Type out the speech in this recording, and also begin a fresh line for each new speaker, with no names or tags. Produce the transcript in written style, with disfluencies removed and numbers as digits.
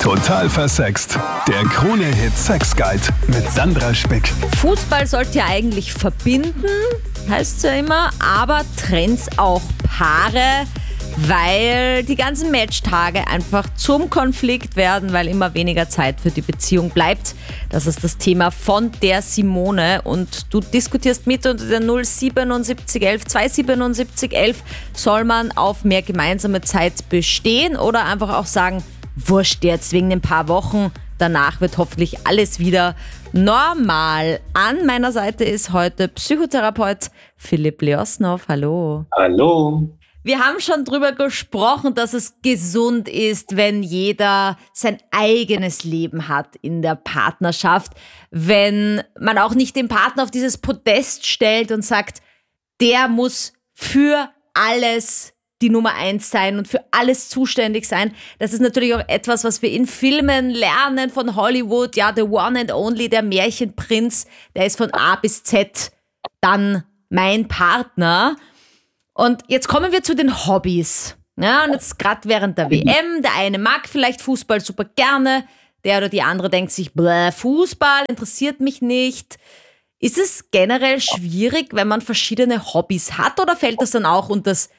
Total versext. Der Krone-Hit Sex Guide mit Sandra Spick.
Fußball sollte ja eigentlich verbinden, heißt es ja immer, aber trennt's auch Paare, weil die ganzen Matchtage einfach zum Konflikt werden, weil immer weniger Zeit für die Beziehung bleibt. Das ist das Thema von der Simone und du diskutierst mit unter der 07711 27711. Soll man auf mehr gemeinsame Zeit bestehen oder einfach auch sagen, wurscht jetzt wegen ein paar Wochen, danach wird hoffentlich alles wieder normal. An meiner Seite ist heute Psychotherapeut Philipp Leosnow. Hallo.
Hallo.
Wir haben schon drüber gesprochen, dass es gesund ist, wenn jeder sein eigenes Leben hat in der Partnerschaft. Wenn man auch nicht den Partner auf dieses Podest stellt und sagt, der muss für alles die Nummer 1 sein und für alles zuständig sein. Das ist natürlich auch etwas, was wir in Filmen lernen von Hollywood. Ja, the one and only, der Märchenprinz, der ist von A bis Z dann mein Partner. Und jetzt kommen wir zu den Hobbys. Ja, und jetzt gerade während der WM, der eine mag vielleicht Fußball super gerne, der oder die andere denkt sich, Fußball interessiert mich nicht. Ist es generell schwierig, wenn man verschiedene Hobbys hat oder fällt das dann auch unter das